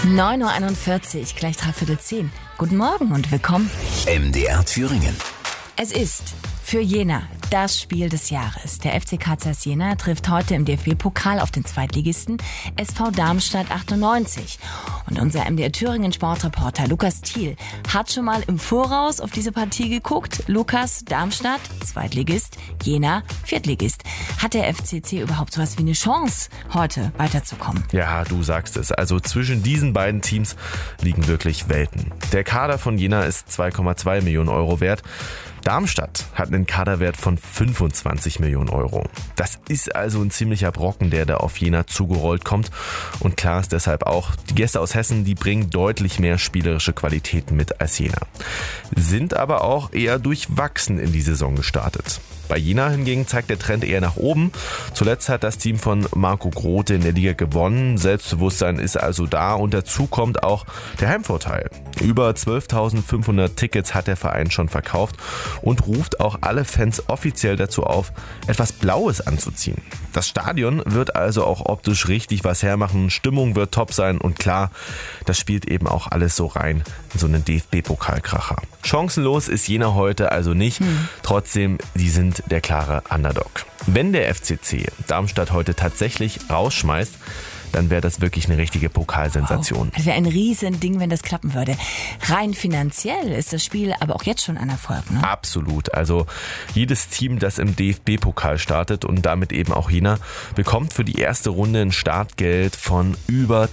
9.41 Uhr, gleich 9:45. Guten Morgen und willkommen. MDR Thüringen. Es ist für Jena das Spiel des Jahres. Der FC Kaisers Jena trifft heute im DFB-Pokal auf den Zweitligisten SV Darmstadt 98. Und unser MDR Thüringen Sportreporter Lukas Thiel hat schon mal im Voraus auf diese Partie geguckt. Lukas, Darmstadt, Zweitligist, Jena, Viertligist. Hat der FCC überhaupt sowas wie eine Chance, heute weiterzukommen? Ja, du sagst es. Also zwischen diesen beiden Teams liegen wirklich Welten. Der Kader von Jena ist 2,2 Millionen Euro wert. Darmstadt hat einen Kaderwert von 25 Millionen Euro. Das ist also ein ziemlicher Brocken, der da auf Jena zugerollt kommt. Und klar ist deshalb auch, die Gäste aus Hessen, die bringen deutlich mehr spielerische Qualitäten mit als Jena. Sind aber auch eher durchwachsen in die Saison gestartet. Bei Jena hingegen zeigt der Trend eher nach oben. Zuletzt hat das Team von Marco Grote in der Liga gewonnen. Selbstbewusstsein ist also da und dazu kommt auch der Heimvorteil. Über 12.500 Tickets hat der Verein schon verkauft und ruft auch alle Fans offiziell dazu auf, etwas Blaues anzuziehen. Das Stadion wird also auch optisch richtig was hermachen, Stimmung wird top sein und klar, das spielt eben auch alles so rein in so einen DFB-Pokalkracher. Chancenlos ist Jena heute also nicht, trotzdem, sie sind der klare Underdog. Wenn der FCC Darmstadt heute tatsächlich rausschmeißt, dann wäre das wirklich eine richtige Pokalsensation. Wow. Das wäre ein Riesending, wenn das klappen würde. Rein finanziell ist das Spiel aber auch jetzt schon ein Erfolg, ne? Absolut. Also jedes Team, das im DFB-Pokal startet und damit eben auch Jena, bekommt für die erste Runde ein Startgeld von über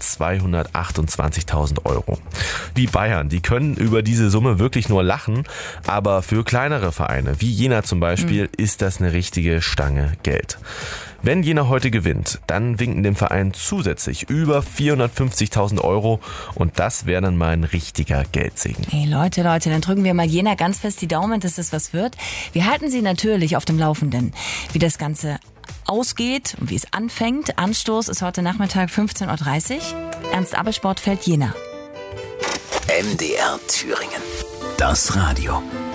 228.000 Euro. Die Bayern, die können über diese Summe wirklich nur lachen, aber für kleinere Vereine, wie Jena zum Beispiel, ist das eine richtige Stange Geld. Wenn Jena heute gewinnt, dann winken dem Verein zusätzlich über 450.000 Euro und das wäre dann mal ein richtiger Geldsegen. Hey Leute, dann drücken wir mal Jena ganz fest die Daumen, dass das was wird. Wir halten Sie natürlich auf dem Laufenden, wie das Ganze ausgeht und wie es anfängt. Anstoß ist heute Nachmittag 15.30 Uhr. Ernst-Abbe-Sportfeld Jena. MDR Thüringen. Das Radio.